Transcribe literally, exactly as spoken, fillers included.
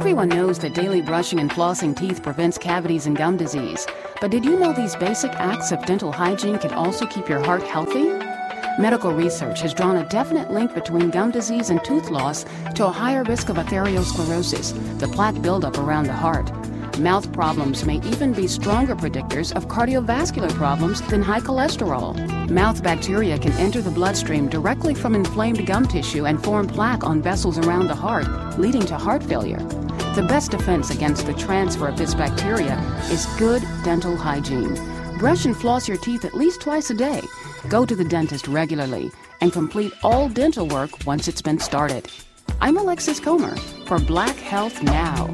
Everyone knows that daily brushing and flossing teeth prevents cavities and gum disease. But did you know these basic acts of dental hygiene can also keep your heart healthy? Medical research has drawn a definite link between gum disease and tooth loss to a higher risk of atherosclerosis, the plaque buildup around the heart. Mouth problems may even be stronger predictors of cardiovascular problems than high cholesterol. Mouth bacteria can enter the bloodstream directly from inflamed gum tissue and form plaque on vessels around the heart, leading to heart failure. The best defense against the transfer of this bacteria is good dental hygiene. Brush and floss your teeth at least twice a day. Go to the dentist regularly and complete all dental work once it's been started. I'm Alexis Comer for Black Health Now.